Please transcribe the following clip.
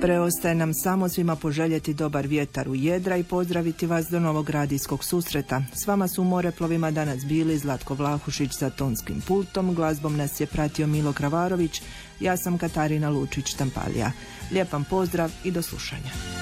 Preostaje nam samo svima poželjeti dobar vjetar u jedra i pozdraviti vas do novog radijskog susreta. S vama su u Moreplovima danas bili Zlatko Vlahušić za tonskim pultom, glazbom nas je pratio Milo Kravarović, ja sam Katarina Lučić-Štampalija. Lijep vam pozdrav i do slušanja.